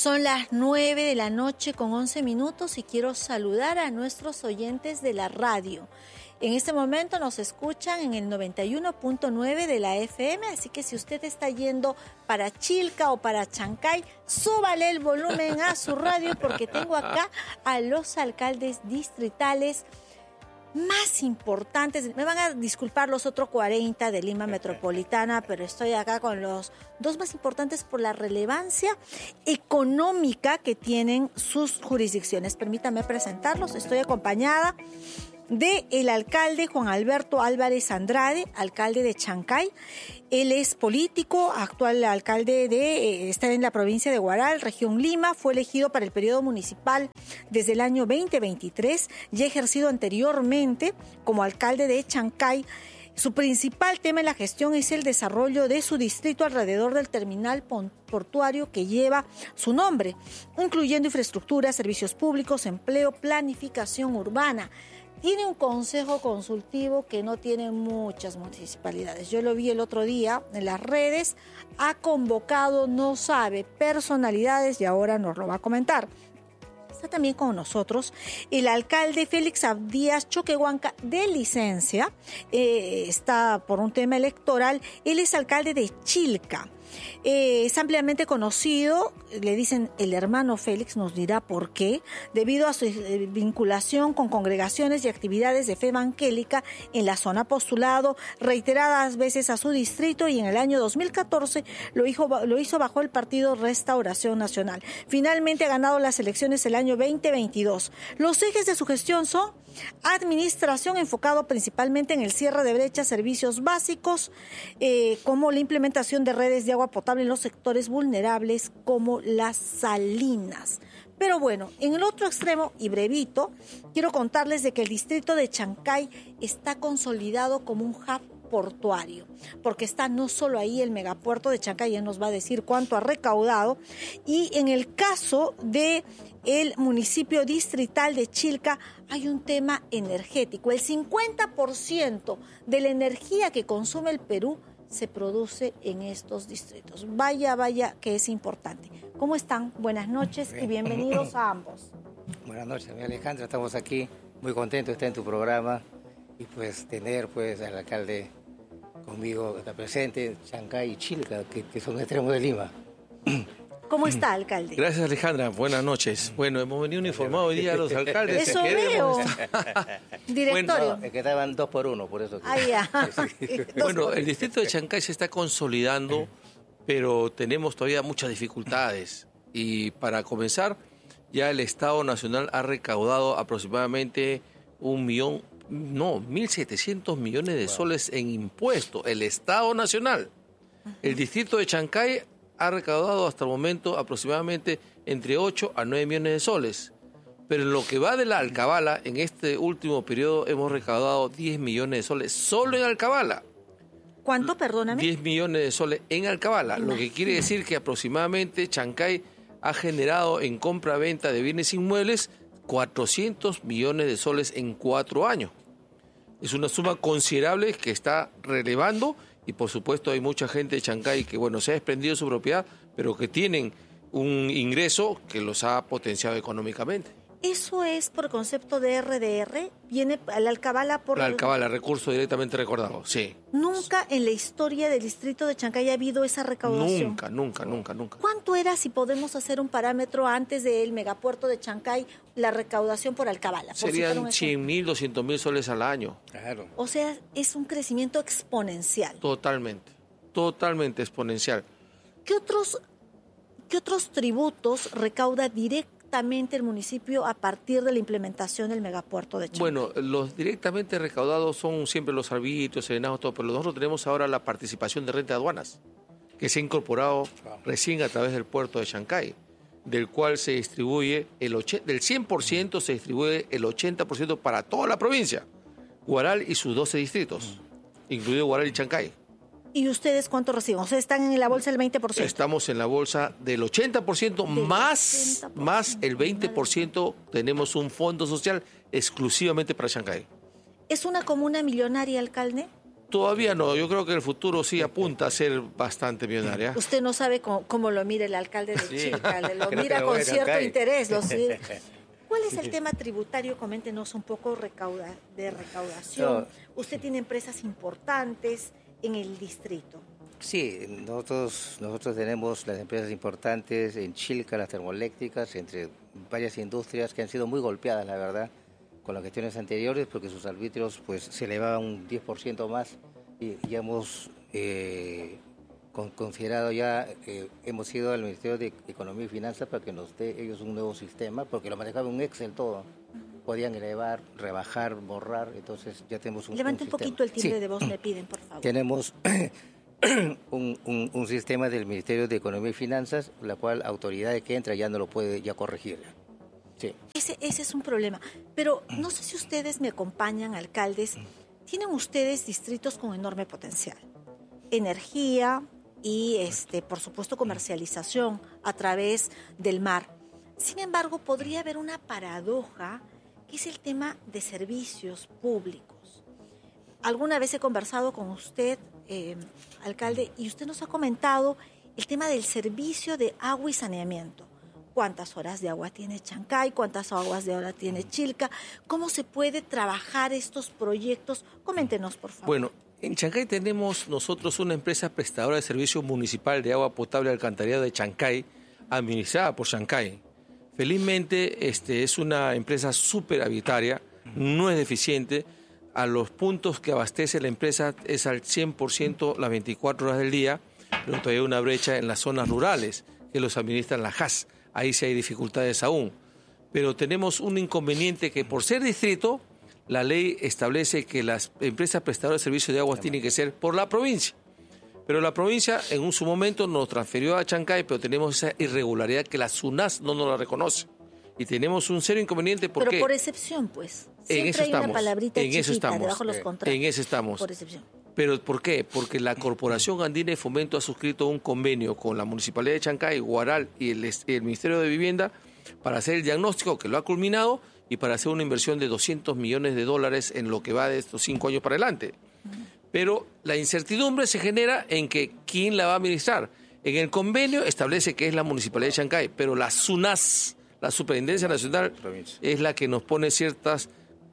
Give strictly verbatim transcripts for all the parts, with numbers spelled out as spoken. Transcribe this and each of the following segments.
Son las nueve de la noche con once minutos y quiero saludar a nuestros oyentes de la radio. En este momento nos escuchan en el noventa y uno punto nueve de la F M, así que si usted está yendo para Chilca o para Chancay, súbale el volumen a su radio porque tengo acá a los alcaldes distritales más importantes. Me van a disculpar los otros cuarenta de Lima Metropolitana, pero estoy acá con los dos más importantes por la relevancia económica que tienen sus jurisdicciones. Permítame presentarlos. Estoy acompañada del alcalde Juan Alberto Álvarez Andrade, alcalde de Chancay. Él es político, actual alcalde de, eh, está en la provincia de Huaral, región Lima, fue elegido para el periodo municipal desde el año veinte veintitrés y ha ejercido anteriormente como alcalde de Chancay. Su principal tema en la gestión es el desarrollo de su distrito alrededor del terminal portuario que lleva su nombre, incluyendo infraestructura, servicios públicos, empleo, planificación urbana. Tiene un consejo consultivo que no tiene muchas municipalidades. Yo lo vi el otro día en las redes. Ha convocado, no sabe, personalidades y ahora nos lo va a comentar. Está también con nosotros el alcalde Félix Abdías Choquehuanca de licencia. Eh, está por un tema electoral. Él es alcalde de Chilca. Eh, es ampliamente conocido, le dicen el hermano Félix, nos dirá por qué, debido a su eh, vinculación con congregaciones y actividades de fe evangélica en la zona, postulado reiteradas veces a su distrito y en el año dos mil catorce lo hizo, lo hizo bajo el partido Restauración Nacional. Finalmente ha ganado las elecciones el año veinte veintidós. Los ejes de su gestión son administración enfocado principalmente en el cierre de brechas, servicios básicos, eh, como la implementación de redes de agua potable en los sectores vulnerables como las salinas. Pero bueno, en el otro extremo, y brevito, quiero contarles de que el distrito de Chancay está consolidado como un hub portuario, porque está no solo ahí el megapuerto de Chancay, él nos va a decir cuánto ha recaudado, y en el caso de el municipio distrital de Chilca hay un tema energético. El cincuenta por ciento de la energía que consume el Perú se produce en estos distritos. Vaya, vaya, que es importante. ¿Cómo están? Buenas noches y bienvenidos a ambos. Buenas noches, amiga Alejandra. Estamos aquí muy contentos de estar en tu programa y pues tener pues al alcalde conmigo está presente, Chancay y Chilca, que, que son extremos de Lima. ¿Cómo está, alcalde? Gracias, Alejandra. Buenas noches. Bueno, hemos venido uniformados hoy día a los alcaldes. Eso veo. Directorio. Bueno, es que estaban dos por uno, por eso. Que... Ah, ya. Bueno, el distrito de Chancay se está consolidando, pero tenemos todavía muchas dificultades. Y para comenzar, ya el Estado Nacional ha recaudado aproximadamente un millón, no, mil setecientos millones de soles en impuestos. El Estado Nacional. El distrito de Chancay ha recaudado hasta el momento aproximadamente entre ocho a nueve millones de soles. Pero en lo que va de la alcabala, en este último periodo hemos recaudado diez millones de soles solo en alcabala. ¿Cuánto, perdóname? diez millones de soles en alcabala, lo que quiere decir que aproximadamente Chancay ha generado en compra-venta de bienes inmuebles cuatrocientos millones de soles en cuatro años. Es una suma considerable que está relevando. Y por supuesto hay mucha gente de Chancay que bueno se ha desprendido de su propiedad, pero que tienen un ingreso que los ha potenciado económicamente. ¿Eso es por concepto de R D R? ¿Viene la alcabala por...? La alcabala, recurso directamente recordado, sí. ¿Nunca en la historia del distrito de Chancay ha habido esa recaudación? Nunca, nunca, nunca, nunca. ¿Cuánto era, si podemos hacer un parámetro antes del megapuerto de Chancay, la recaudación por alcabala? Serían cien mil, doscientos mil soles al año. Claro. O sea, es un crecimiento exponencial. Totalmente, totalmente exponencial. ¿Qué otros, qué otros tributos recauda directamente el municipio a partir de la implementación del megapuerto de Chancay? Bueno, los directamente recaudados son siempre los arbitrios, serenados, todo, pero nosotros tenemos ahora la participación de renta de aduanas, que se ha incorporado recién a través del puerto de Chancay, del cual se distribuye, el ochenta, del cien por ciento se distribuye el ochenta por ciento para toda la provincia, Huaral y sus doce distritos, mm. incluido Huaral y Chancay. ¿Y ustedes cuánto reciben? O sea, están en la bolsa del veinte por ciento. Estamos en la bolsa del ochenta por ciento, del más, ochenta por ciento. Más el veinte por ciento tenemos un fondo social exclusivamente para Chancay. ¿Es una comuna millonaria, alcalde? Todavía no, yo creo que el futuro sí apunta a ser bastante millonaria. Usted no sabe cómo, cómo lo mira el alcalde de Sí. Chilca, le- lo Creo mira que con bueno, cierto acá. interés. Lo sigue. ¿Cuál es el tema tributario? Coméntenos un poco recauda, de recaudación. No. Usted tiene empresas importantes en el distrito. Sí, nosotros, nosotros tenemos las empresas importantes en Chilca, las termoeléctricas, entre varias industrias que han sido muy golpeadas, la verdad, con las gestiones anteriores, porque sus arbitrios pues, se elevaban un diez por ciento más y ya hemos eh, con, considerado, ya eh, hemos ido al Ministerio de Economía y Finanzas para que nos dé ellos un nuevo sistema, porque lo manejaban en Excel todo. Podían elevar, rebajar, borrar, entonces ya tenemos un, Levante un un sistema. poquito el timbre Sí. de voz, me piden, por favor. Tenemos un, un, un sistema del Ministerio de Economía y Finanzas, la cual autoridad que entra ya no lo puede ya corregir. Sí. Ese, ese es un problema. Pero no sé si ustedes me acompañan, alcaldes. Tienen ustedes distritos con enorme potencial. Energía y, este, por supuesto, comercialización a través del mar. Sin embargo, podría haber una paradoja, que es el tema de servicios públicos. Alguna vez he conversado con usted, eh, alcalde, y usted nos ha comentado el tema del servicio de agua y saneamiento. ¿Cuántas horas de agua tiene Chancay? ¿Cuántas aguas de agua tiene Chilca? ¿Cómo se puede trabajar estos proyectos? Coméntenos, por favor. Bueno, en Chancay tenemos nosotros una empresa prestadora de servicio municipal de agua potable y alcantarillado de Chancay, administrada por Chancay. Felizmente este, es una empresa súper habitaria, no es deficiente. A los puntos que abastece la empresa es al cien por ciento las veinticuatro horas del día, pero todavía hay una brecha en las zonas rurales que los administran la J A S. Ahí sí hay dificultades aún. Pero tenemos un inconveniente que por ser distrito, la ley establece que las empresas prestadoras de servicios de aguas tienen que ser por la provincia. Pero la provincia en un su momento nos transfirió a Chancay, pero tenemos esa irregularidad que la SUNAS no nos la reconoce. Y tenemos un serio inconveniente porque... Pero por excepción, pues. Siempre en eso hay estamos, una palabrita en eso chiquita estamos, debajo de los eh, contratos. en eso estamos. Por excepción. ¿Pero por qué? Porque la Corporación Andina de Fomento ha suscrito un convenio con la Municipalidad de Chancay, Guaral y el, el Ministerio de Vivienda para hacer el diagnóstico, que lo ha culminado, y para hacer una inversión de doscientos millones de dólares en lo que va de estos cinco años para adelante. Pero la incertidumbre se genera en que quién la va a administrar. En el convenio establece que es la Municipalidad de Chancay, pero la SUNAS, la Superintendencia Nacional, Provincia. es la que nos pone ciertos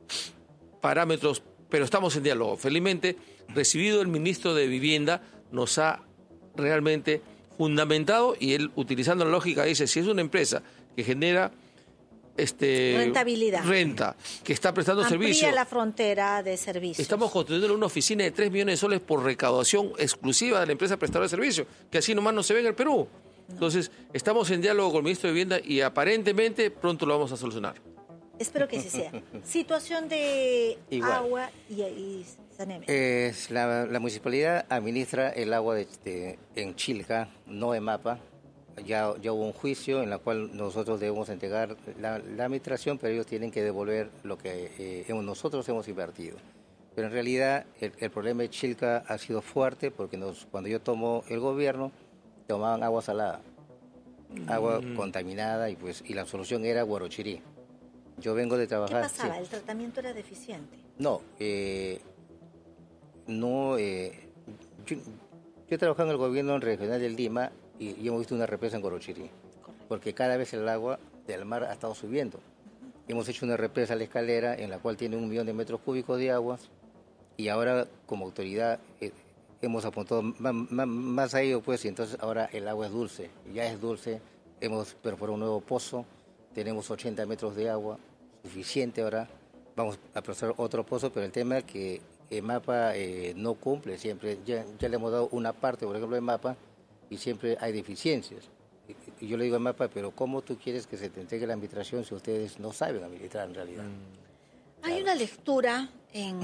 parámetros, pero estamos en diálogo. Felizmente, recibido el ministro de Vivienda, nos ha realmente fundamentado y él, utilizando la lógica, dice, si es una empresa que genera este, Rentabilidad. renta, que está prestando Amplía servicio, la frontera de servicios. estamos construyendo una oficina de tres millones de soles por recaudación exclusiva de la empresa prestadora de servicio, que así nomás no se ve en el Perú. No. Entonces, estamos en diálogo con el ministro de Vivienda y aparentemente pronto lo vamos a solucionar. Espero que así sea. Situación de Igual. agua y, y saneamiento. Eh, la, la municipalidad administra el agua de, de, en Chilca, no en Mapa. Ya, ya hubo un juicio en el cual nosotros debemos entregar la, la administración, pero ellos tienen que devolver lo que eh, hemos, nosotros hemos invertido. Pero en realidad el, el problema de Chilca ha sido fuerte porque nos, cuando yo tomo el gobierno, tomaban agua salada, agua mm. contaminada y, pues, y la solución era Guarochirí. Yo vengo de trabajar... ¿Qué pasaba? Sí. ¿El tratamiento era deficiente? No, eh, no... Eh, yo, yo he trabajado en el gobierno regional del Lima y, y hemos visto una represa en Guarochirí, porque cada vez el agua del mar ha estado subiendo. Uh-huh. Hemos hecho una represa a la escalera en la cual tiene un millón de metros cúbicos de agua y ahora como autoridad eh, hemos apuntado más, más, más a ello, pues, y entonces ahora el agua es dulce, ya es dulce, hemos perforado un nuevo pozo, tenemos ochenta metros de agua, suficiente ahora, vamos a procesar otro pozo, pero el tema es que el mapa eh, no cumple siempre, ya, ya le hemos dado una parte, por ejemplo, de mapa, y siempre hay deficiencias. Y, y yo le digo a mapa, pero ¿cómo tú quieres que se te entregue la administración si ustedes no saben administrar en realidad? Mm. Hay una lectura en,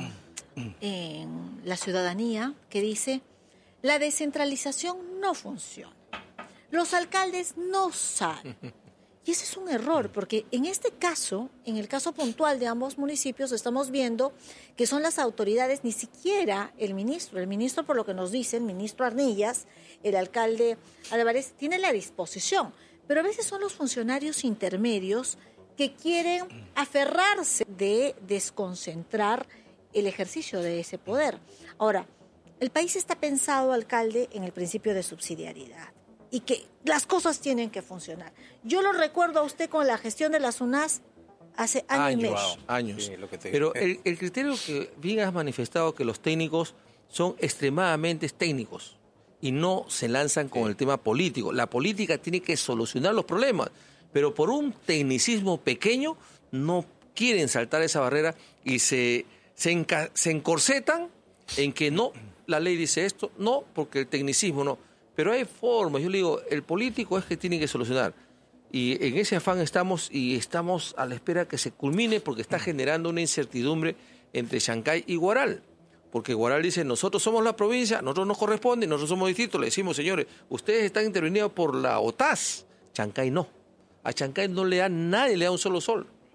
en la ciudadanía que dice, la descentralización no funciona, los alcaldes no saben. Y ese es un error, porque en este caso, en el caso puntual de ambos municipios, estamos viendo que son las autoridades, ni siquiera el ministro. El ministro, por lo que nos dice, el ministro Arnillas, el alcalde Álvarez, tiene la disposición. Pero a veces son los funcionarios intermedios que quieren aferrarse de desconcentrar el ejercicio de ese poder. Ahora, El país está pensado, alcalde, en el principio de subsidiariedad y que las cosas tienen que funcionar. Yo lo recuerdo a usted con la gestión de las U N A S hace año años, y medio. Wow, años. Sí, lo que te- Pero el, el criterio que bien has manifestado, que los técnicos son extremadamente técnicos y no se lanzan con Sí. el tema político. La política tiene que solucionar los problemas, pero por un tecnicismo pequeño no quieren saltar esa barrera y se, se, enca- se encorsetan en que no, la ley dice esto, no, porque el tecnicismo no. Pero hay formas, yo le digo, el político es que tiene que solucionar. Y en ese afán estamos y estamos a la espera que se culmine porque está generando una incertidumbre entre Chancay y Guaral. Porque Guaral dice, nosotros somos la provincia, nosotros nos corresponde, nosotros somos distritos. Le decimos, señores, ustedes están intervenidos por la O T A S. Chancay no. A Chancay no le da nadie, le da un solo sol.